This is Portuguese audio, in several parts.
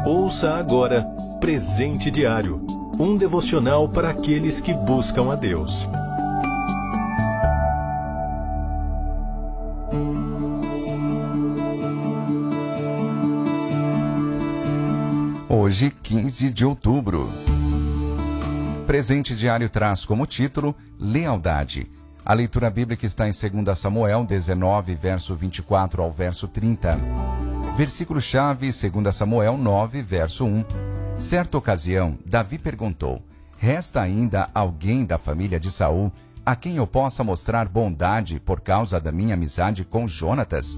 Ouça agora Presente Diário, um devocional para aqueles que buscam a Deus. Hoje, 15 de outubro. Presente Diário traz como título Lealdade. A leitura bíblica está em 2 Samuel 19, verso 24 ao verso 30. Versículo-chave, 2 Samuel 9, verso 1. Certa ocasião, Davi perguntou: resta ainda alguém da família de Saul a quem eu possa mostrar bondade por causa da minha amizade com Jonatas?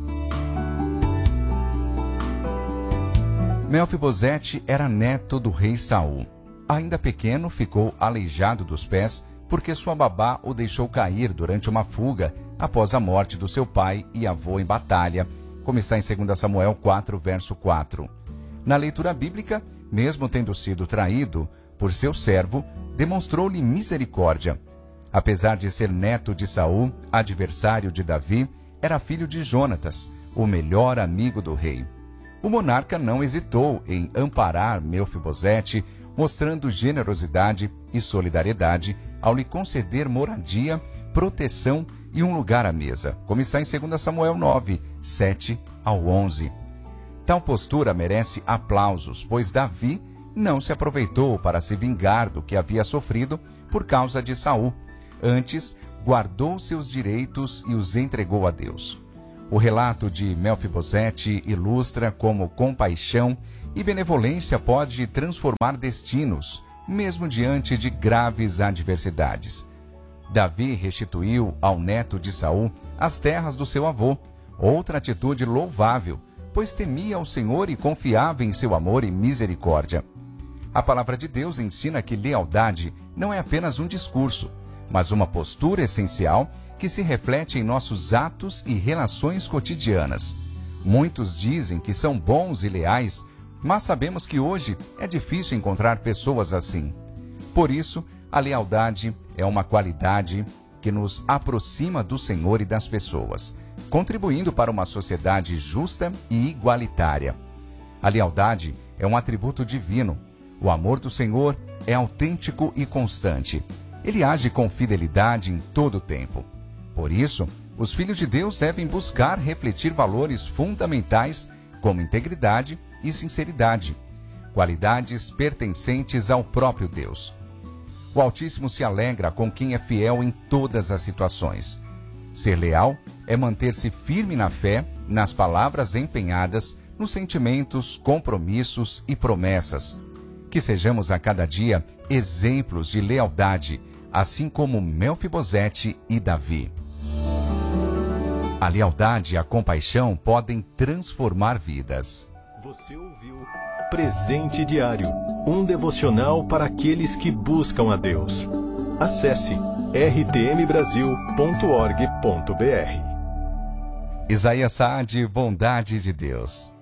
Mefibosete era neto do rei Saul. Ainda pequeno, ficou aleijado dos pés porque sua babá o deixou cair durante uma fuga após a morte do seu pai e avô em batalha, como está em 2 Samuel 4, verso 4. Na leitura bíblica, mesmo tendo sido traído por seu servo, demonstrou-lhe misericórdia. Apesar de ser neto de Saul, adversário de Davi, era filho de Jonatas, o melhor amigo do rei. O monarca não hesitou em amparar Mefibosete, mostrando generosidade e solidariedade ao lhe conceder moradia, proteção e um lugar à mesa, como está em 2 Samuel 9, 7 ao 11. Tal postura merece aplausos, pois Davi não se aproveitou para se vingar do que havia sofrido por causa de Saul. Antes, guardou seus direitos e os entregou a Deus. O relato de Mefibosete ilustra como compaixão e benevolência pode transformar destinos, mesmo diante de graves adversidades. Davi restituiu ao neto de Saul as terras do seu avô, outra atitude louvável, pois temia o Senhor e confiava em seu amor e misericórdia. A palavra de Deus ensina que lealdade não é apenas um discurso, mas uma postura essencial que se reflete em nossos atos e relações cotidianas. Muitos dizem que são bons e leais, mas sabemos que hoje é difícil encontrar pessoas assim. Por isso, a lealdade é uma qualidade que nos aproxima do Senhor e das pessoas, contribuindo para uma sociedade justa e igualitária. A lealdade é um atributo divino. O amor do Senhor é autêntico e constante. Ele age com fidelidade em todo o tempo. Por isso, os filhos de Deus devem buscar refletir valores fundamentais como integridade e sinceridade, qualidades pertencentes ao próprio Deus. O Altíssimo se alegra com quem é fiel em todas as situações. Ser leal é manter-se firme na fé, nas palavras empenhadas, nos sentimentos, compromissos e promessas. Que sejamos a cada dia exemplos de lealdade, assim como Mefibosete e Davi. A lealdade e a compaixão podem transformar vidas. Você ouviu Presente Diário, um devocional para aqueles que buscam a Deus. Acesse rtmbrasil.org.br. Isaías Saad, Bondade de Deus.